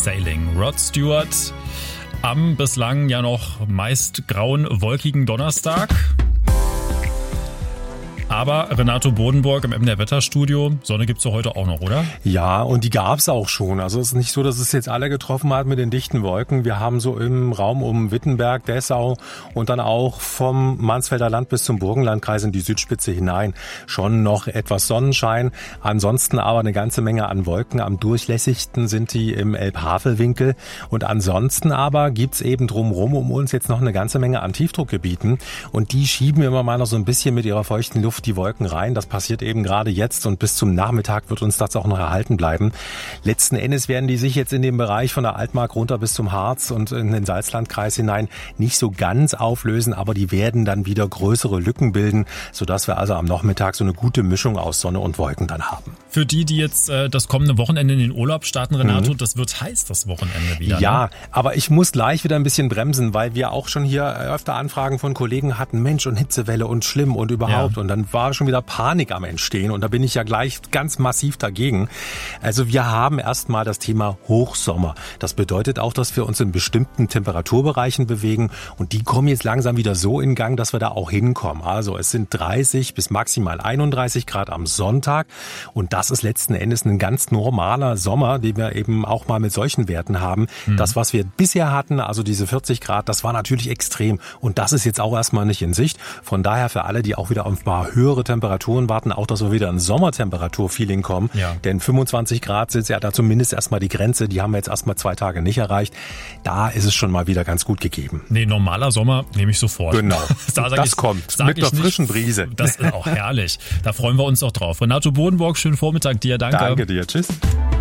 Sailing. Rod Stewart am bislang ja noch meist grauen, wolkigen Donnerstag. Aber Renato Bodenburg im MDR Wetterstudio, Sonne gibt's ja heute auch noch, oder? Ja, und die gab's auch schon. Also es ist nicht so, dass es jetzt alle getroffen hat mit den dichten Wolken. Wir haben so im Raum um Wittenberg, Dessau und dann auch vom Mansfelder Land bis zum Burgenlandkreis in die Südspitze hinein schon noch etwas Sonnenschein. Ansonsten aber eine ganze Menge an Wolken. Am durchlässigsten sind die im Elbhavelwinkel. Und ansonsten aber gibt's eben drumherum um uns jetzt noch eine ganze Menge an Tiefdruckgebieten. Und die schieben immer mal noch so ein bisschen mit ihrer feuchten Luft die Wolken rein. Das passiert eben gerade jetzt und bis zum Nachmittag wird uns das auch noch erhalten bleiben. Letzten Endes werden die sich jetzt in dem Bereich von der Altmark runter bis zum Harz und in den Salzlandkreis hinein nicht so ganz auflösen, aber die werden dann wieder größere Lücken bilden, sodass wir also am Nachmittag so eine gute Mischung aus Sonne und Wolken dann haben. Für die jetzt das kommende Wochenende in den Urlaub starten, Renato, das wird heiß, das Wochenende wieder. Ja, ne? Aber ich muss gleich wieder ein bisschen bremsen, weil wir auch schon hier öfter Anfragen von Kollegen hatten, Mensch und Hitzewelle und schlimm und überhaupt. Ja. Und dann war schon wieder Panik am Entstehen und da bin ich ja gleich ganz massiv dagegen. Also wir haben erstmal das Thema Hochsommer. Das bedeutet auch, dass wir uns in bestimmten Temperaturbereichen bewegen und die kommen jetzt langsam wieder so in Gang, dass wir da auch hinkommen. Also es sind 30 bis maximal 31 Grad am Sonntag und das ist letzten Endes ein ganz normaler Sommer, den wir eben auch mal mit solchen Werten haben. Das, was wir bisher hatten, also diese 40 Grad, das war natürlich extrem und das ist jetzt auch erstmal nicht in Sicht. Von daher für alle, die auch wieder auf ein paar höhere Temperaturen warten, auch, dass wir wieder ein Sommertemperatur-Feeling kommen. Ja. Denn 25 Grad sind ja da zumindest erstmal die Grenze. Die haben wir jetzt erstmal 2 Tage nicht erreicht. Da ist es schon mal wieder ganz gut gegeben. Nee, normaler Sommer nehme ich sofort. Genau. Das kommt mit der frischen Brise. Das ist auch herrlich. Da freuen wir uns auch drauf. Renato Bodenburg, schönen Vormittag dir. Danke. Danke dir. Tschüss.